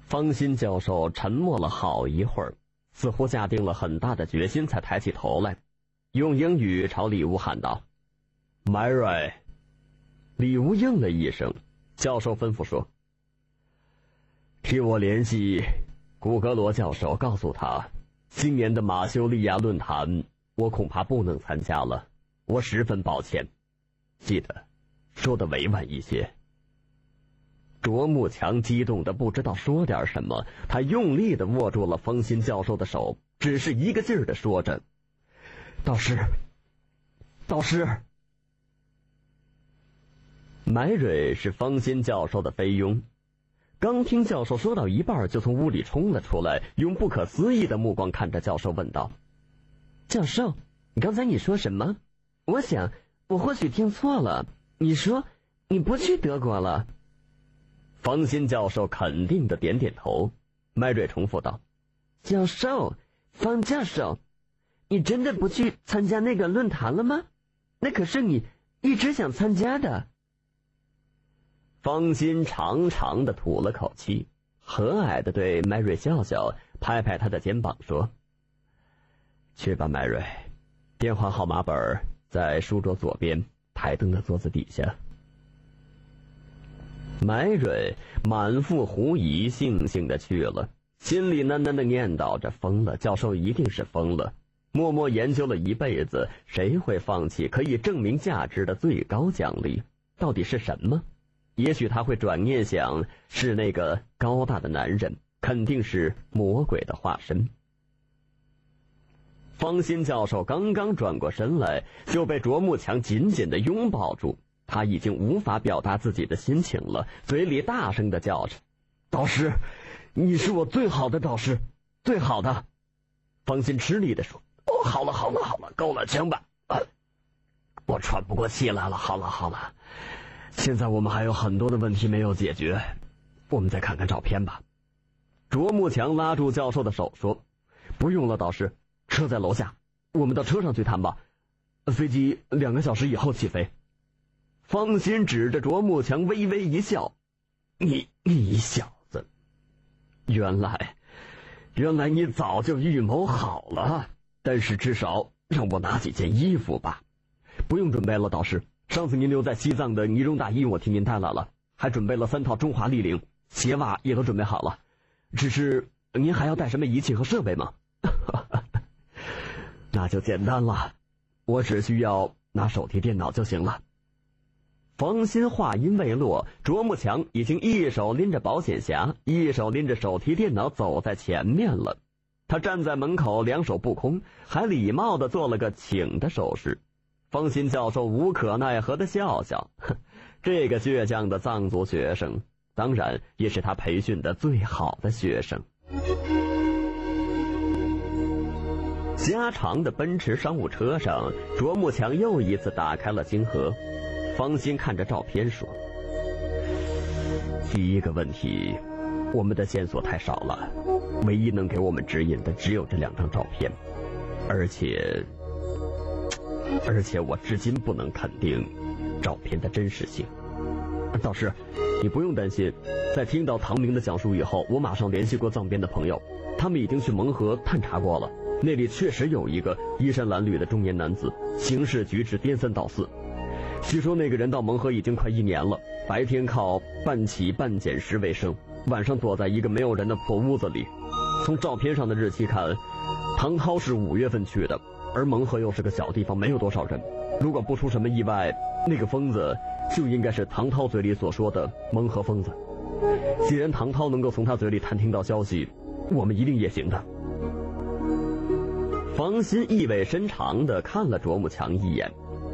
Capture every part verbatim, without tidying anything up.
方心教授沉默了好一会儿，似乎下定了很大的决心，才抬起头来，用英语朝里乌喊道 ：“Mary。”里乌应了一声，教授吩咐说：“替我联系古格罗教授，告诉他，今年的马修利亚论坛我恐怕不能参加了，我十分抱歉。记得说得委婉一些。”卓木强激动的不知道说点什么，他用力的握住了方心教授的手，只是一个劲儿的说着：“导师，导师。”买蕊是方心教授的菲佣，刚听教授说到一半，就从屋里冲了出来，用不可思议的目光看着教授问道：“教授，刚才你说什么？我想我或许听错了，你说你不去德国了？”方心教授肯定的点点头，麦瑞重复道：“教授，方教授，你真的不去参加那个论坛了吗？那可是你一直想参加的。”方心长长的吐了口气，和蔼的对麦瑞笑笑，拍拍他的肩膀说：“去吧，麦瑞，电话号码本在书桌左边台灯的桌子底下。”麦蕊满腹狐疑，悻悻的去了，心里喃喃的念叨着：疯了，教授一定是疯了。默默研究了一辈子，谁会放弃可以证明价值的最高奖励？到底是什么？也许他会转念想，是那个高大的男人，肯定是魔鬼的化身。方心教授刚刚转过身来，就被卓木强紧紧地拥抱住。他已经无法表达自己的心情了，嘴里大声地叫着：“导师，你是我最好的导师，最好的。”方心吃力地说：“哦，好了好了好了，够了，行吧。啊，我喘不过气来了。好了好了，现在我们还有很多的问题没有解决，我们再看看照片吧。”卓木强拉住教授的手说：“不用了，导师，车在楼下，我们到车上去谈吧。飞机两个小时以后起飞。”方心指着卓木强微微一笑：“你你小子，原来原来你早就预谋好了，但是至少让我拿几件衣服吧。”“不用准备了，导师，上次您留在西藏的呢绒大衣我替您带来了，还准备了三套中华立领，鞋袜也都准备好了，只是您还要带什么仪器和设备吗？”“那就简单了，我只需要拿手提电脑就行了。”方心话音未落，卓木强已经一手拎着保险匣，一手拎着手提电脑走在前面了。他站在门口，两手不空，还礼貌地做了个请的手势。方心教授无可奈何地笑笑，呵，这个倔强的藏族学生，当然也是他培训的最好的学生。狭长的奔驰商务车上，卓木强又一次打开了星河。方心看着照片说：“第一个问题，我们的线索太少了，唯一能给我们指引的只有这两张照片，而且而且我至今不能肯定照片的真实性。导师，你不用担心，在听到唐明的讲述以后，我马上联系过藏边的朋友，他们已经去蒙河探查过了，那里确实有一个衣衫褴褛的中年男子，行事举止颠三倒四。据说那个人到蒙河已经快一年了，白天靠半乞半捡食为生，晚上躲在一个没有人的破屋子里。从照片上的日期看，唐涛是五月份去的，而蒙河又是个小地方，没有多少人。如果不出什么意外，那个疯子就应该是唐涛嘴里所说的蒙河疯子。既然唐涛能够从他嘴里探听到消息，我们一定也行的。”方心意味深长地看了卓木强一眼：“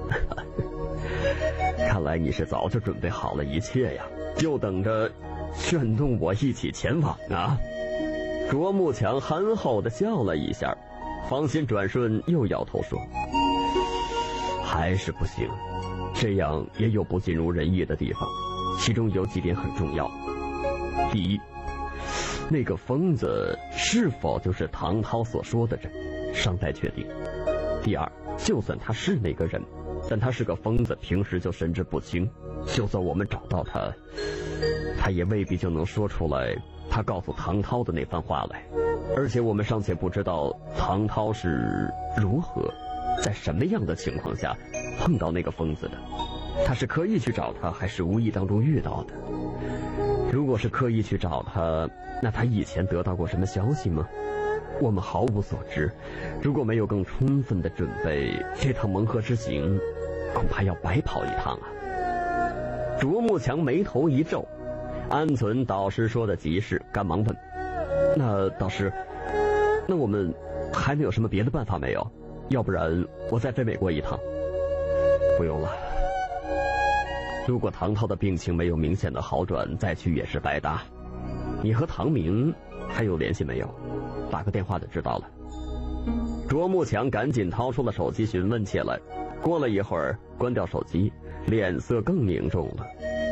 看来你是早就准备好了一切呀，就等着劝动我一起前往啊。”卓木强憨厚地笑了一下。方心转瞬又摇头说：“还是不行，这样也有不尽如人意的地方，其中有几点很重要。第一，那个疯子是否就是唐涛所说的人，尚待确定。第二，就算他是那个人，但他是个疯子，平时就神志不清，就算我们找到他，他也未必就能说出来他告诉唐涛的那番话来，而且我们尚且不知道唐涛是如何，在什么样的情况下碰到那个疯子的。他是刻意去找他，还是无意当中遇到的？如果是刻意去找他，那他以前得到过什么消息吗？我们毫无所知。如果没有更充分的准备，这趟蒙河之行恐怕要白跑一趟啊。卓木强眉头一皱，安存导师说的极是，赶忙问：那导师，那我们还能有什么别的办法没有？要不然我再飞美国一趟。不用了，如果唐涛的病情没有明显的好转，再去也是白搭。你和唐明还有联系没有？打个电话就知道了。卓木强赶紧掏出了手机询问起来，过了一会儿关掉手机，脸色更凝重了。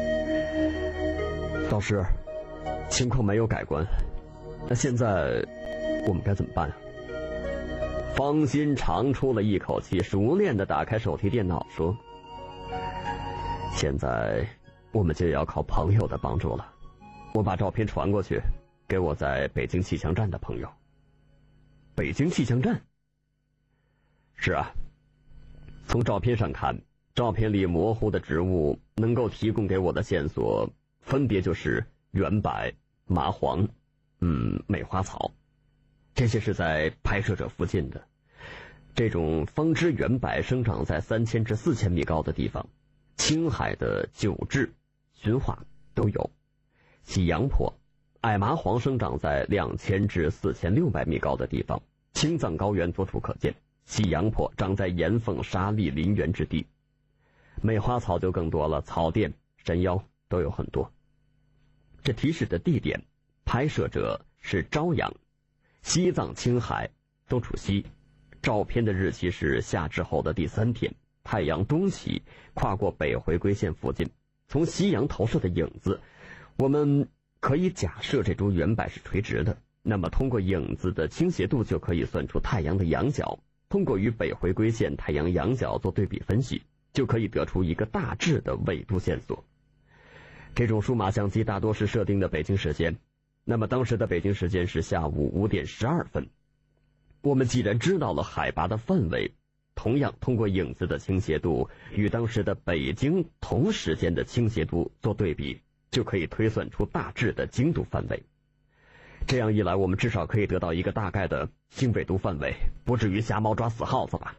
导师，情况没有改观，那现在我们该怎么办啊？方心长出了一口气，熟练地打开手提电脑说：现在我们就要靠朋友的帮助了。我把照片传过去给我在北京气象站的朋友。北京气象站？是啊，从照片上看，照片里模糊的植物能够提供给我的线索分别就是圆柏、麻黄、嗯，梅花草，这些是在拍摄者附近的。这种方枝圆柏生长在三千至四千米高的地方，青海的九治、循化都有。喜阳坡、矮麻黄生长在两千至四千六百米高的地方，青藏高原左处可见。喜阳坡长在岩缝沙砾林原之地。梅花草就更多了，草甸、山腰都有很多。这提示的地点，拍摄者是朝阳，西藏、青海都处西。照片的日期是夏至后的第三天，太阳东起，跨过北回归线附近。从夕阳投射的影子，我们可以假设这株圆柏是垂直的，那么通过影子的倾斜度就可以算出太阳的仰角，通过与北回归线太阳仰角做对比分析，就可以得出一个大致的纬度线索。这种数码相机大多是设定的北京时间，那么当时的北京时间是下午五点十二分。我们既然知道了海拔的范围，同样通过影子的倾斜度与当时的北京同时间的倾斜度做对比，就可以推算出大致的经度范围。这样一来，我们至少可以得到一个大概的经纬度范围，不至于瞎猫抓死耗子吧。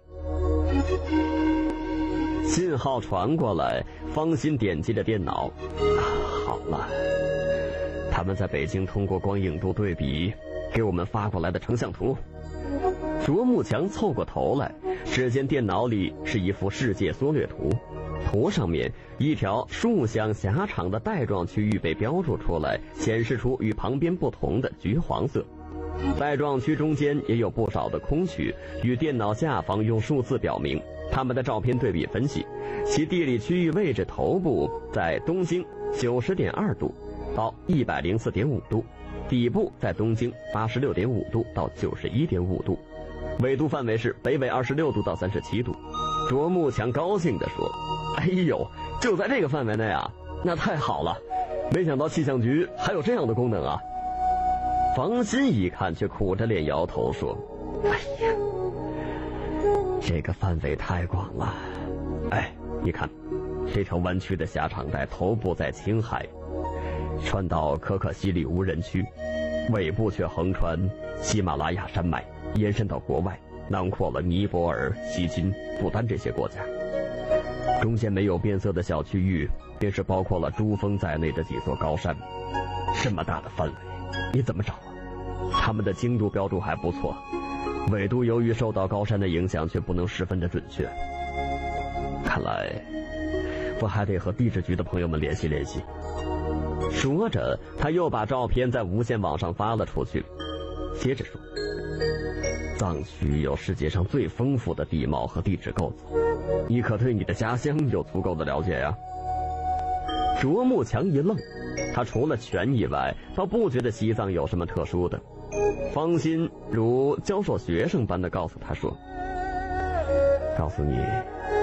信号传过来，方心点击着电脑、啊、好了，他们在北京通过光影度对比给我们发过来的成像图。卓木强凑过头来，只见电脑里是一幅世界缩略图，图上面一条数相狭长的带状区域被标注出来，显示出与旁边不同的橘黄色。带状区中间也有不少的空区，与电脑下方用数字表明他们的照片对比分析，其地理区域位置头部在东经 九十点二度到 一百零四点五度，底部在东经 八十六点五度到 九十一点五度，纬度范围是北纬二十六度到三十七度。卓木强高兴地说：哎呦，就在这个范围内啊，那太好了，没想到气象局还有这样的功能啊。房心一看却苦着脸摇头说：哎呀，这个范围太广了。哎，你看这条弯曲的狭长带头部在青海，穿到可可西里无人区，尾部却横穿喜马拉雅山脉，延伸到国外，囊括了尼泊尔、锡金、不丹这些国家。中间没有变色的小区域，便是包括了珠峰在内的几座高山。这么大的范围，你怎么找啊？他们的经度标注还不错，纬度由于受到高山的影响，却不能十分的准确。看来我还得和地质局的朋友们联系联系。说着，他又把照片在无线网上发了出去，接着说：藏区有世界上最丰富的地貌和地质构造，你可对你的家乡有足够的了解呀？卓木强一愣，他除了泉以外，倒不觉得西藏有什么特殊的。方心如教授学生般的告诉他说：告诉你，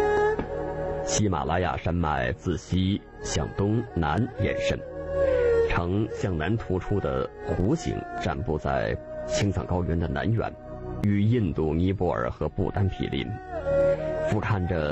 喜马拉雅山脉自西向东南延伸， 呈向南突出的弧形展布在青藏高原的南缘，与印度、尼泊尔和不丹毗邻，俯瞰着